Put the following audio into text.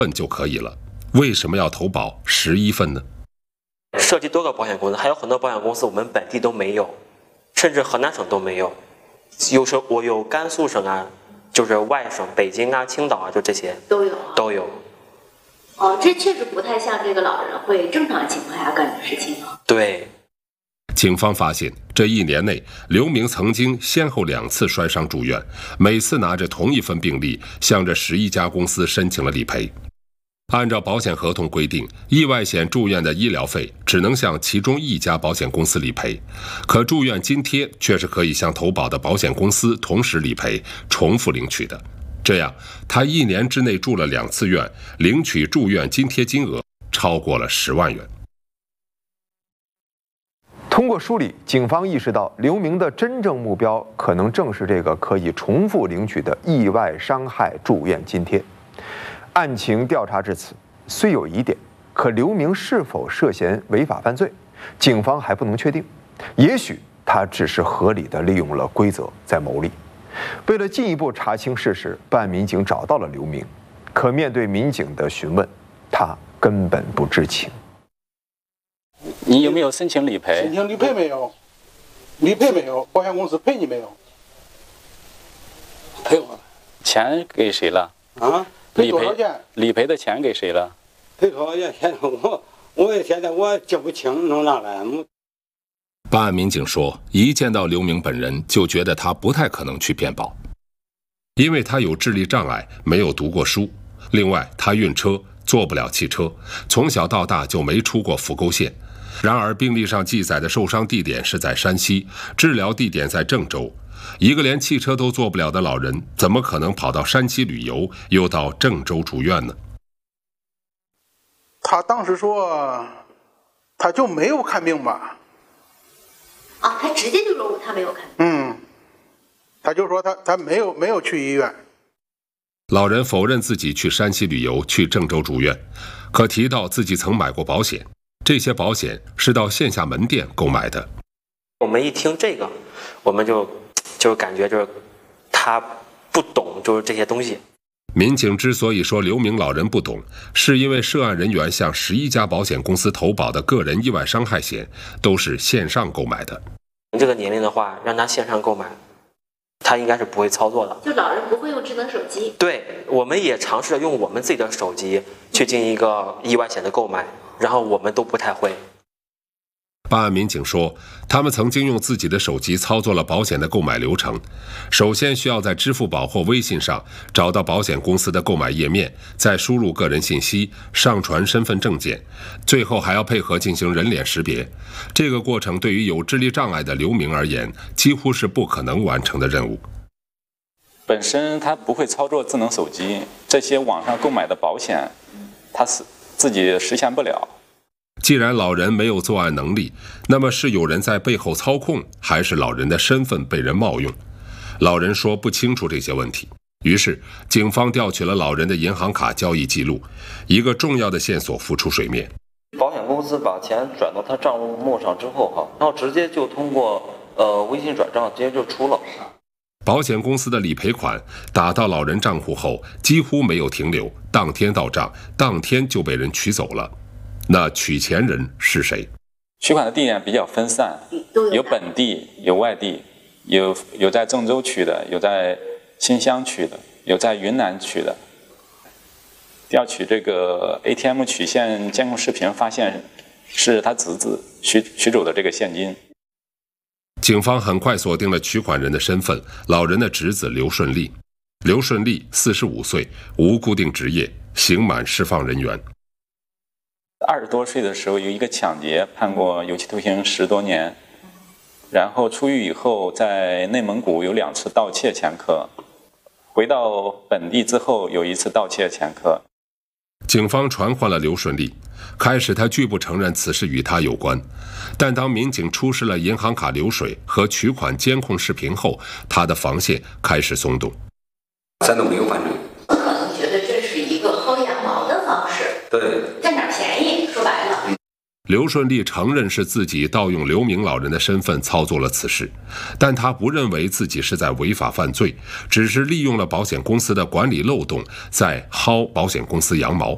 份就可以了，为什么要投保11份呢？ 涉及多个保险公司，还有很多保险公司我们本地都没有，甚至河南省都没有。有时候我有甘肃省啊，就是外省北京啊、青岛啊，就这些都有。 哦，这确实不太像这个老人会正常情况下干的事情啊。 对。 警方发现，这1年内，刘明曾经先后2次摔伤住院，每次拿着同一份病历，向着11家公司申请了理赔。按照保险合同规定，意外险住院的医疗费只能向其中1家保险公司理赔，可住院津贴却是可以向投保的保险公司同时理赔，重复领取的。这样，他1年之内住了2次院，领取住院津贴金额超过了10万元。 通过梳理，警方意识到刘明的真正目标可能正是这个可以重复领取的意外伤害住院津贴。案情调查至此，虽有疑点，可刘明是否涉嫌违法犯罪，警方还不能确定。也许他只是合理地利用了规则在牟利。为了进一步查清事实，办案民警找到了刘明，可面对民警的询问，他根本不知情。 你有没有申请理赔？ 申请理赔没有？理赔没有？保险公司赔你没有？赔我了。 钱给谁了？ 啊？赔多少钱？ 理赔的钱给谁了？ 赔多少钱？现在我记不清，弄哪来？ 办案民警说，一见到刘明本人，就觉得他不太可能去骗保，因为他有智力障碍，没有读过书。另外，他晕车，坐不了汽车，从小到大就没出过扶沟县。然而，病历上记载的受伤地点是在山西，治疗地点在郑州。一个连汽车都坐不了的老人，怎么可能跑到山西旅游，又到郑州住院呢？ 他当时说，他就没有看病吧？ 啊，他直接就说他没有看病。 他就说他没有去医院。 老人否认自己去山西旅游，去郑州住院，可提到自己曾买过保险，这些保险是到线下门店购买的。 我们一听这个，我们就感觉就是他不懂就是这些东西。 民警之所以说刘明老人不懂，是因为涉案人员向11家保险公司投保的个人意外伤害险都是线上购买的。 这个年龄的话，让他线上购买，他应该是不会操作的。 就老人不会用智能手机。 对，我们也尝试着用我们自己的手机去进行一个意外险的购买，然后我们都不太会。 办案民警说，他们曾经用自己的手机操作了保险的购买流程。首先需要在支付宝或微信上找到保险公司的购买页面，再输入个人信息，上传身份证件，最后还要配合进行人脸识别。这个过程对于有智力障碍的刘明而言，几乎是不可能完成的任务。 本身他不会操作智能手机，这些网上购买的保险，他是自己实现不了。 既然老人没有作案能力，那么是有人在背后操控，还是老人的身份被人冒用？老人说不清楚这些问题。于是，警方调取了老人的银行卡交易记录，一个重要的线索浮出水面。 保险公司把钱转到他账目上之后，然后直接就通过微信转账，直接就出了。 保险公司的理赔款打到老人账户后，几乎没有停留，当天到账，当天就被人取走了。那取钱人是谁？ 取款的地点比较分散，有本地，有外地，有在郑州取的，有在新乡取的，有在云南取的。调取这个 ATM 取现监控视频，发现是他侄子取走的这个现金。 警方很快锁定了取款人的身份，老人的侄子刘顺利。刘顺利45岁，无固定职业，刑满释放人员。 20多岁的时候有一个抢劫，判过有期徒刑10多年，然后出狱以后在内蒙古有2次盗窃前科，回到本地之后有1次盗窃前科。 警方传唤了刘顺利，开始他拒不承认此事与他有关，但当民警出示了银行卡流水和取款监控视频后，他的防线开始松动。 山东没有犯罪， 可能觉得这是一个薅羊毛的方式， 对， 占点便宜，说白了。 刘顺利承认是自己盗用刘明老人的身份操作了此事，但他不认为自己是在违法犯罪，只是利用了保险公司的管理漏洞，在薅保险公司羊毛。